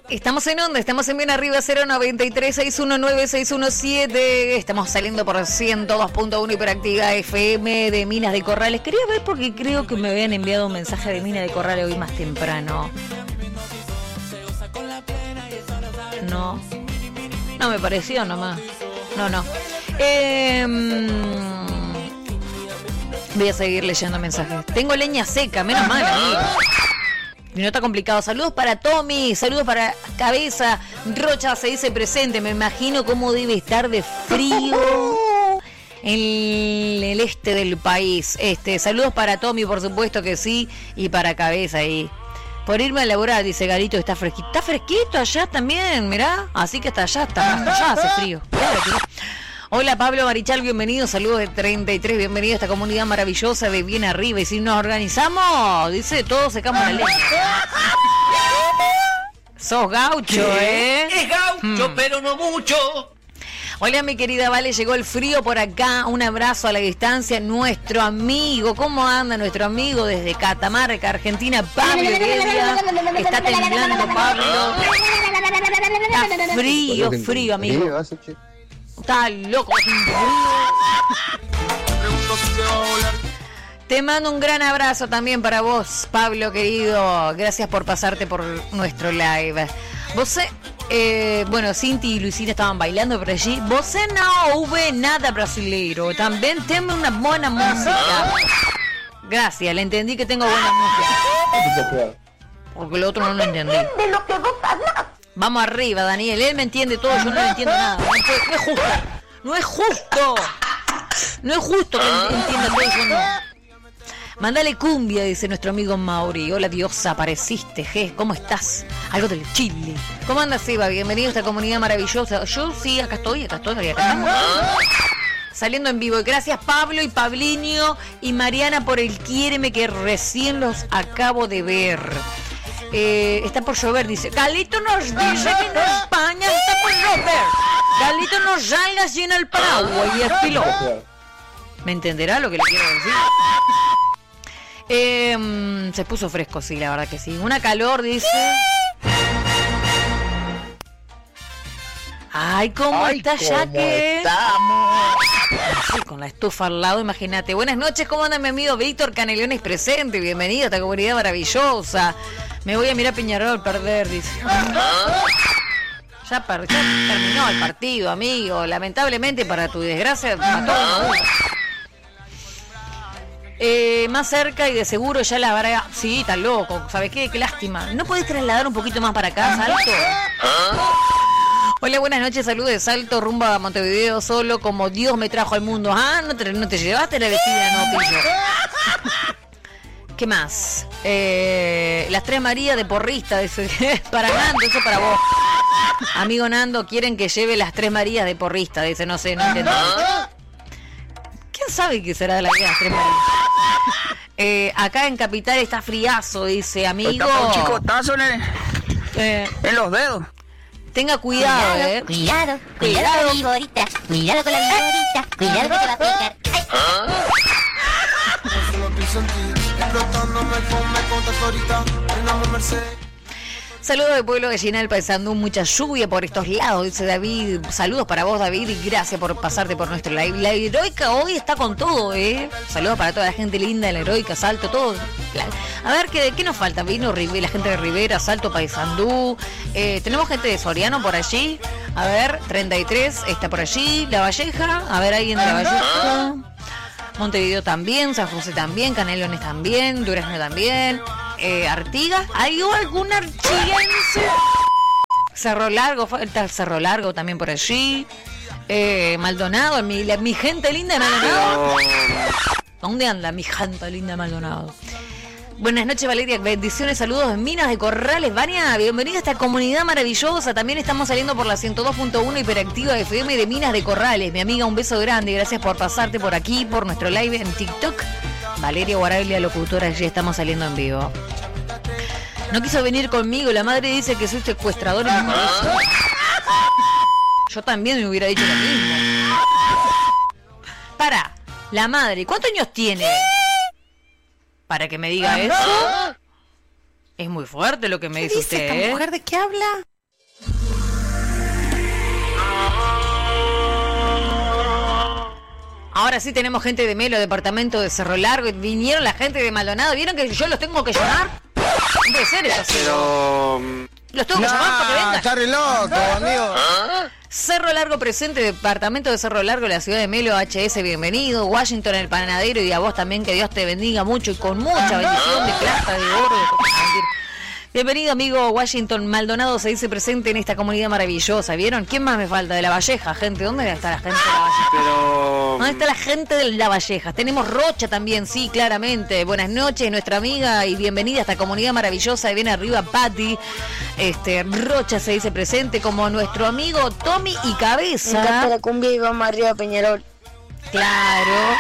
Estamos en onda, estamos en Bien Arriba, 093-619-617. Estamos saliendo por 102.1 Hiperactiva FM de Minas de Corrales. Quería ver porque creo que me habían enviado un mensaje de Minas de Corrales hoy más temprano. No me pareció nomás. No. Voy a seguir leyendo mensajes. Tengo leña seca, menos mal, amigo. Y no está complicado. Saludos para Tommy, saludos para Cabeza. Rocha se dice presente. Me imagino cómo debe estar de frío en el este del país. Saludos para Tommy, por supuesto que sí. Y para Cabeza ahí. Por irme a laburar, dice Garito, está fresquito. Está fresquito allá también, mirá. Así que hasta allá hace frío. Hola Pablo Marichal, bienvenido, saludos de 33, bienvenido a esta comunidad maravillosa de Bien Arriba. Y si nos organizamos, dice, todos secamos la leña. Sos gaucho, ¿eh? Es gaucho, pero no mucho. Hola mi querida Vale, llegó el frío por acá, un abrazo a la distancia, nuestro amigo, ¿cómo anda nuestro amigo desde Catamarca, Argentina, Pablo Heredia? Está temblando Pablo. Está frío, amigo. Está loco. Te mando un gran abrazo también para vos, Pablo querido. Gracias por pasarte por nuestro live. Vos, Cinti y Luisina estaban bailando por allí. Vos no hubo nada brasileiro. También tengo una buena música. Gracias, le entendí que tengo buena música. Porque el otro no lo entendí. Vamos arriba, Daniel. Él me entiende todo, yo no le entiendo nada. No es justo que entienda todo y yo no. Mándale cumbia, dice nuestro amigo Mauri. Hola diosa, apareciste, ¿cómo estás? Algo del Chile. ¿Cómo andas, Eva? Bienvenido a esta comunidad maravillosa. Yo sí, acá estoy, acá estamos. Saliendo en vivo. Y gracias Pablo y Pabliño y Mariana por el quiéreme que recién los acabo de ver. Está por llover, dice. Galito nos dice que en España está por llover. Galito nos salga así en el paraguas y espiló. ¿Me entenderá lo que le quiero decir? Se puso fresco, sí, la verdad que sí. Una calor, dice. Ay, ¿cómo está ya que estamos? Sí, con la estufa al lado, imagínate. Buenas noches, ¿cómo anda mi amigo Víctor Canelones presente? Bienvenido a esta comunidad maravillosa. Me voy a mirar a Peñarol perder, dice. Ya terminó el partido, amigo. Lamentablemente, para tu desgracia, mató a uno. Más cerca y de seguro ya la habrá. Sí, está loco. ¿Sabes qué? Qué lástima. ¿No podés trasladar un poquito más para acá, Salto? Hola, buenas noches. Saludos de Salto, rumbo a Montevideo solo, como Dios me trajo al mundo. Ah, no te llevaste la vestida, no, pillo. ¿Qué más? Las Tres Marías de porrista, para Nando, eso para vos. Amigo Nando, quieren que lleve las Tres Marías de porrista, dice, no sé, no entiendo. ¿Quién sabe qué será de las Tres Marías? Acá en Capital está friazo, dice, amigo. Está un chicotazo en los dedos. Tenga cuidado, Cuidado con la viborita. Cuidado con la viborita. Cuidado que te va a picar. Saludos del pueblo gallinal pasando mucha lluvia por estos lados, dice David. Saludos para vos, David, y gracias por pasarte por nuestro live. La Heroica hoy está con todo, Saludos para toda la gente linda de la Heroica, Salto, todo. A ver, ¿qué nos falta? Vino la gente de Rivera, Salto, Paysandú. Tenemos gente de Soriano por allí. A ver, 33 está por allí. La Valleja, a ver, alguien de La Valleja. Montevideo también, San José también, Canelones también, Durazno también, Artigas. ¿Hay algún artiguense? Cerro Largo, falta el Cerro Largo también por allí. Maldonado, mi gente linda de Maldonado. ¿Dónde anda mi gente linda de Maldonado? Buenas noches, Valeria. Bendiciones, saludos en Minas de Corrales. Vania, bienvenida a esta comunidad maravillosa. También estamos saliendo por la 102.1 Hiperactiva FM de Minas de Corrales. Mi amiga, un beso grande. Gracias por pasarte por aquí, por nuestro live en TikTok. Valeria Guaraglia, locutora, allí estamos saliendo en vivo. No quiso venir conmigo. La madre dice que soy secuestrador en mi colegio. Yo también me hubiera dicho lo mismo. Para, la madre, ¿cuántos años tiene? Para que me diga eso. Es muy fuerte lo que me dice usted. ¿Esta mujer de qué habla? Ahora sí tenemos gente de Melo, departamento de Cerro Largo. Vinieron la gente de Maldonado. ¿Vieron que yo los tengo que llamar? No puede ser eso así. Pero... Los tengo que llamar para que vengan. Está re loco, amigo. Cerro Largo presente, departamento de Cerro Largo, la ciudad de Melo, HS, bienvenido. Washington, el panadero, y a vos también, que Dios te bendiga mucho y con mucha bendición de plata, de oro, de... Bienvenido, amigo Washington. Maldonado se dice presente en esta comunidad maravillosa. ¿Vieron? ¿Quién más me falta? De La Valleja, gente. ¿Dónde está la gente de La Valleja? Pero... ¿Dónde está la gente de La Valleja? Tenemos Rocha también, sí, claramente. Buenas noches, nuestra amiga, y bienvenida a esta comunidad maravillosa. Y viene arriba Patti. Rocha se dice presente, como nuestro amigo Tommy y Cabeza. Me encanta la cumbia y vamos arriba a Peñarol. Claro.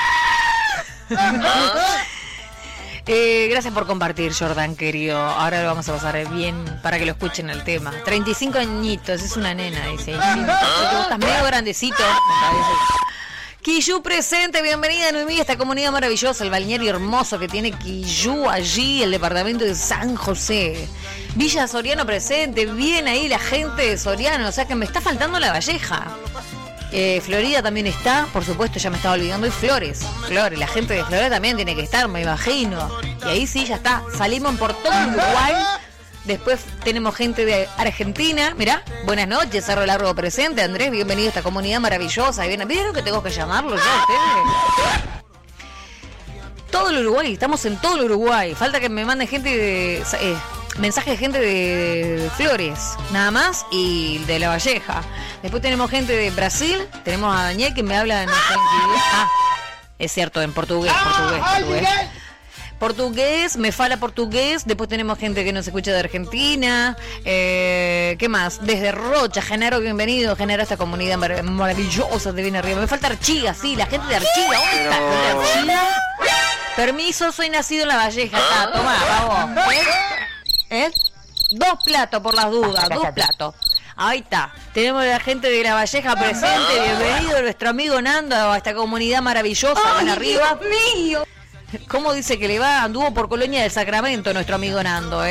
Gracias por compartir, Jordan, querido. Ahora lo vamos a pasar bien para que lo escuchen el tema. 35 añitos, es una nena, dice. Estás medio grandecito, me parece. Quillú presente, bienvenida Noemí a esta comunidad maravillosa, el balneario hermoso que tiene Quillú allí, el departamento de San José. Villa Soriano presente, bien ahí la gente de Soriano, o sea que me está faltando La Valleja. Florida también está, por supuesto, ya me estaba olvidando, y Flores, la gente de Florida también tiene que estar, me imagino. Y ahí sí, ya está, salimos por todo Uruguay. Después tenemos gente de Argentina, mirá, buenas noches, Cerro Largo presente, Andrés, bienvenido a esta comunidad maravillosa. ¿Vieron que tengo que llamarlo ya a ustedes? Todo el Uruguay, estamos en todo el Uruguay, falta que me manden gente de... mensaje de gente de Flores, nada más, y de La Valleja. Después tenemos gente de Brasil, tenemos a Daniel que me habla en inglés. Es cierto, en portugués. Portugués, me fala portugués. Después tenemos gente que nos escucha de Argentina. ¿Qué más? Desde Rocha, Genaro, bienvenido. Genaro, esta comunidad maravillosa de bien arriba. Me falta Artigas, sí, la gente de Artigas. ¿Dónde está? ¿De Artigas? Permiso, soy nacido en La Valleja. Está, tomá, vamos. ¿Eh? 2 platos por las dudas, 2 platos. Ahí está. Tenemos a la gente de La Valleja presente. Bienvenido nuestro amigo Nando a esta comunidad maravillosa. ¡Ay, arriba! Dios mío! ¿Cómo dice que le va? Anduvo por Colonia del Sacramento nuestro amigo Nando,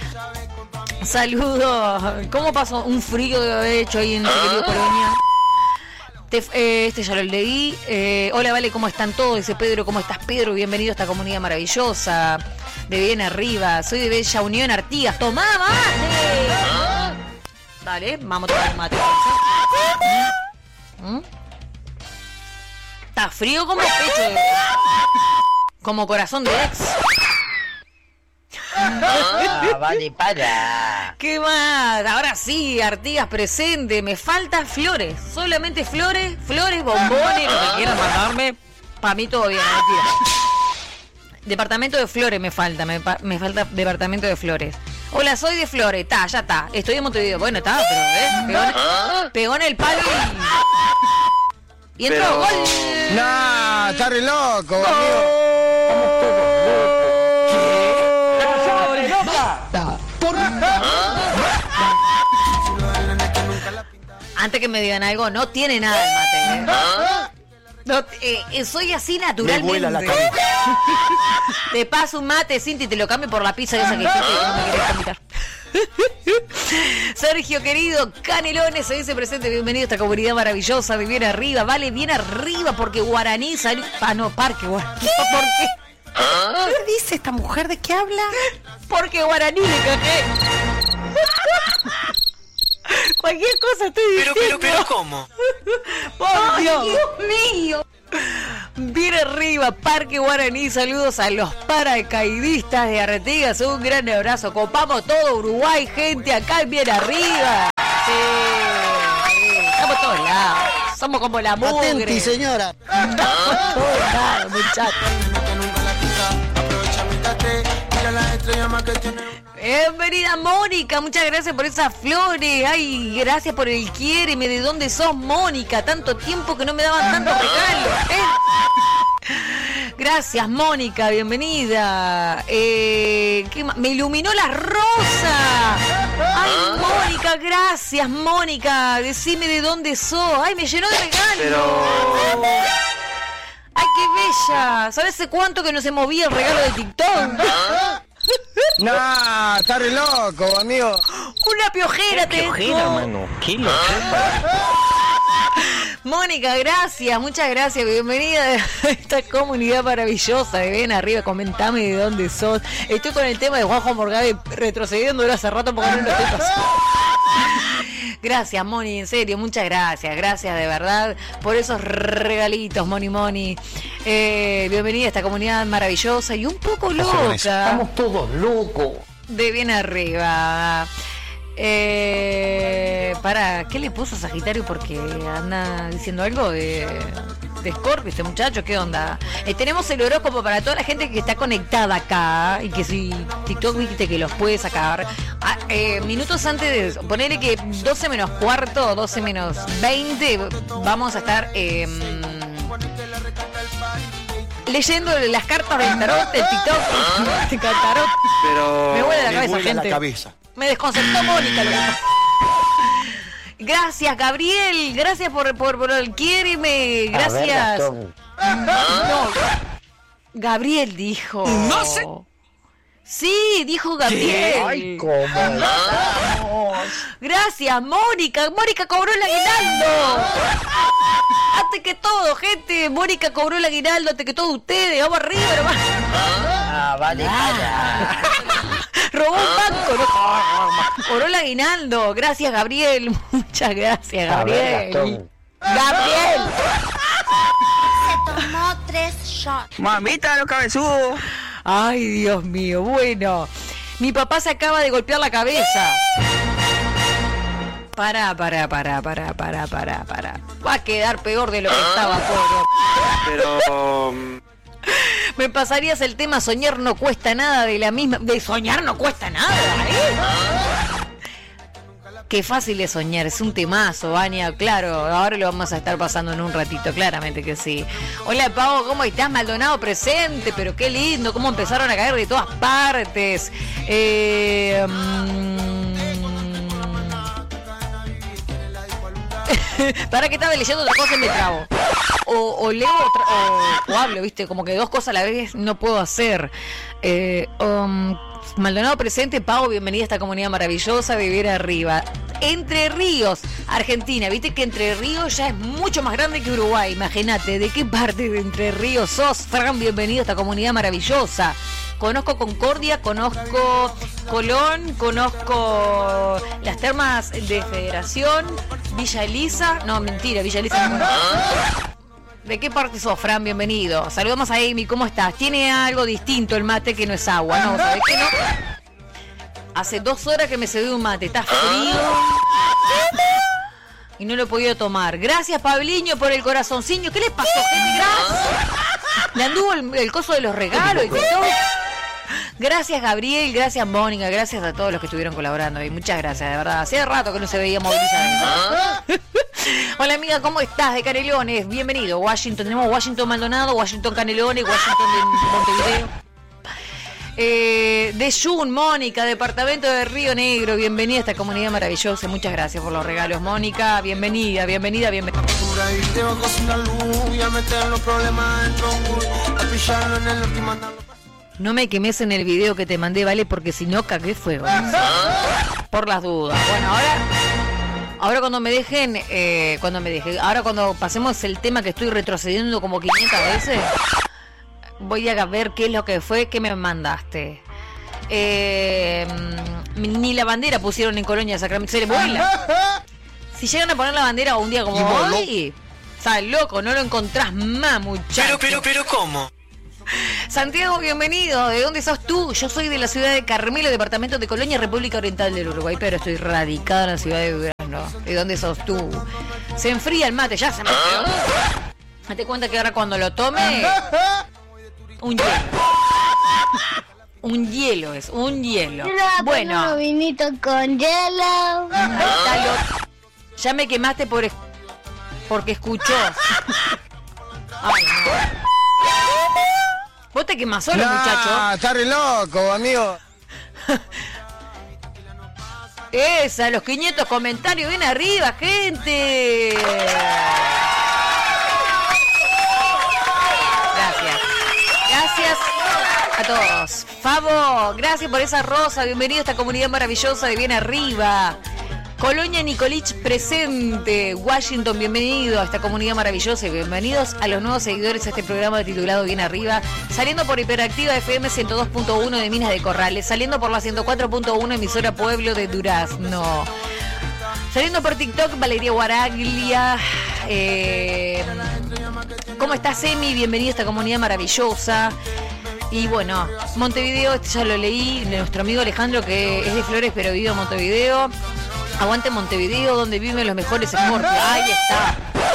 Saludos. ¿Cómo pasó un frío que había hecho ahí en su querido Colonia? Este ya lo leí. Hola, Vale, ¿cómo están todos? Dice Pedro, ¿cómo estás, Pedro? Bienvenido a esta comunidad maravillosa. De bien arriba. Soy de Bella Unión, Artigas. ¡Tomá mate! Dale, vamos a tomar mate. Está frío como pecho. Como corazón de ex. Vale, para. ¿Qué más? Ahora sí, Artigas presente. Me faltan flores. Solamente flores, bombones, lo que quieran mandarme. Para mí todo bien, mentira. Departamento de Flores me falta. Me falta departamento de Flores. Hola, soy de Flores. Ya está. Estoy en Montevideo. Bueno, está, pero pegó en el palo y entró. Pero... ¡Gol! No, está re loco, amigo. Antes que me digan algo, no tiene nada el mate. No, soy así naturalmente. Me vuela la cabeza. Te paso un mate, Cinti, y te lo cambio por la pizza esa que dijiste que no me querés vomitar. Sergio, querido, Canelones se dice presente. Bienvenido a esta comunidad maravillosa de bien arriba. Vale, bien arriba porque Guaraní salió... no, Parque Guaraní. ¿Por qué? ¿Qué dice esta mujer? ¿De qué habla? Porque Guaraní le cajé. Cualquier cosa estoy diciendo. Pero, ¿cómo? ¡Por Dios! Dios mío. Bien arriba, Parque Guaraní. Saludos a los paracaidistas de Artigas. Un gran abrazo. Copamos todo Uruguay, gente. Acá bien arriba. Sí. Estamos todos lados. Somos como la mugre. Atenti, señora. Estamos todos lados, muchachos. Bienvenida Mónica, muchas gracias por esas flores. Ay, gracias por el quiéreme. ¿De dónde sos, Mónica? Tanto tiempo que no me daban tantos regalos. Gracias, Mónica, bienvenida. ¿Qué más? Me iluminó la rosa. Ay, Mónica, gracias, Mónica. Decime de dónde sos. Ay, me llenó de regalos. Pero... Ay, qué bella. ¿Sabes hace cuánto que no se movía el regalo de TikTok? No, está re loco, amigo. Una piojera te dejó. Mano, ¿qué loco? Mónica, gracias, muchas gracias. Bienvenida a esta comunidad maravillosa de Bien Arriba. Comentame de dónde sos. Estoy con el tema de Juanjo Morgade retrocediendo hace rato porque no lo estoy pasando. Gracias, Moni, en serio, muchas gracias. Gracias de verdad por esos regalitos, Moni. Bienvenida a esta comunidad maravillosa y un poco loca. Estamos todos locos. De Bien Arriba. ¿Qué le puso a Sagitario? Porque anda diciendo algo de Scorpio, este muchacho, ¿qué onda? Tenemos el horóscopo para toda la gente que está conectada acá y que si TikTok viste que los puede sacar. Minutos antes de ponerle que 12 menos cuarto, 12 menos 20, vamos a estar leyendo las cartas del tarot, del TikTok, del tarot. Pero Me huele la cabeza, gente. Me desconcertó Mónica lo que pasa. Gracias, Gabriel. Gracias por el quiéreme. Gracias. No. Gabriel dijo. No sé. Sí, dijo Gabriel. Ay, cómo estamos. Gracias, Mónica. Mónica cobró el aguinaldo. Antes que todo, gente. Mónica cobró el aguinaldo antes que todos ustedes. Vamos arriba, hermano. Vale, para. Robó un banco, ¿no? Cobró el aguinaldo. Gracias, Gabriel. Muchas gracias, Gabriel. Gabriel. Se tomó 3 shots. Mamita, los cabezudos. Ay, Dios mío. Bueno, mi papá se acaba de golpear la cabeza. Pará. Va a quedar peor de lo que estaba, pobre. Pero Me pasarías el tema soñar no cuesta nada de la misma. De soñar no cuesta nada, Qué fácil es soñar, es un temazo, Vania. Claro, ahora lo vamos a estar pasando en un ratito, claramente que sí. Hola, Pavo, ¿cómo estás? Maldonado presente, pero qué lindo, cómo empezaron a caer de todas partes. Para que estaba leyendo otra cosa y me trabo. O leo o hablo, ¿viste? Como que dos cosas a la vez no puedo hacer. Maldonado presente, Pau, bienvenida a esta comunidad maravillosa de Bien Arriba. Entre Ríos, Argentina. Viste que Entre Ríos ya es mucho más grande que Uruguay. Imagínate, ¿de qué parte de Entre Ríos sos? Fran, bienvenido a esta comunidad maravillosa. Conozco Concordia, conozco Colón, conozco las termas de Federación, Villa Elisa. No, mentira, Villa Elisa no conozco. ¿De qué parte sos, Fran? Bienvenido. Saludamos a Amy, ¿cómo estás? Tiene algo distinto el mate que no es agua, ¿no? ¿Sabés qué no? Hace 2 horas que me cebé un mate, está frío y no lo he podido tomar. Gracias, Pabliño, por el corazoncillo. ¿Qué les pasó, gente? Gracias. Le anduvo el coso de los regalos y todo. Gracias, Gabriel, gracias, Mónica, gracias a todos los que estuvieron colaborando y muchas gracias, de verdad. Hace rato que no se veía movilizar. Hola, amiga, ¿cómo estás? De Canelones, bienvenido. Washington, tenemos Washington Maldonado, Washington Canelones, Washington de Montevideo. De Jun, Mónica, departamento de Río Negro, bienvenida a esta comunidad maravillosa. Muchas gracias por los regalos, Mónica. Bienvenida. No me quemes en el video que te mandé, ¿vale? Porque si no, cagué fuego. Por las dudas. Bueno, ahora cuando me dejen, ahora cuando pasemos el tema que estoy retrocediendo como 500 veces, voy a ver qué es lo que fue que me mandaste. Ni la bandera pusieron en Colonia Sacramento. Se le vuela. Si llegan a poner la bandera un día como hoy, estás loco, no lo encontrás más, muchacho. Pero, ¿cómo? Santiago, bienvenido. ¿De dónde sos tú? Yo soy de la ciudad de Carmelo, departamento de Colonia, República Oriental del Uruguay, pero estoy radicada en la ciudad de Durazno. ¿De dónde sos tú? Se enfría el mate, ya se me enfrió. Date cuenta que ahora cuando lo tome, un hielo. Un hielo es, un hielo. Bueno. Un vinito con hielo. Ya me quemaste porque escuchó. Ay, no. ¿Vos te quemás solo, muchacho? Está re loco, amigo. Esa, los 500 comentarios, bien arriba, gente. Gracias a todos. Fabo, gracias por esa rosa. Bienvenido a esta comunidad maravillosa de Bien Arriba. Colonia Nicolich presente. Washington, bienvenido a esta comunidad maravillosa y bienvenidos a los nuevos seguidores a este programa titulado Bien Arriba, saliendo por Hiperactiva FM 102.1 de Minas de Corrales, saliendo por la 104.1 emisora Pueblo de Durazno, saliendo por TikTok Valeria Guaraglia. ¿Cómo estás, Emi? Bienvenido a esta comunidad maravillosa. Y bueno, Montevideo, este ya lo leí, de nuestro amigo Alejandro, que es de Flores pero vive en Montevideo. Aguante Montevideo, donde viven los mejores Scorpio. Ahí está.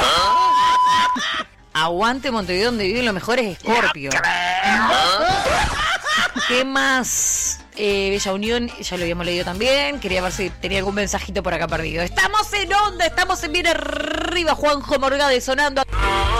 Aguante Montevideo, donde viven los mejores Scorpio. ¿Qué más? Bella Unión, ya lo habíamos leído también. Quería ver si tenía algún mensajito por acá perdido. Estamos en onda, estamos en Bien Arriba. Juanjo Morgade sonando.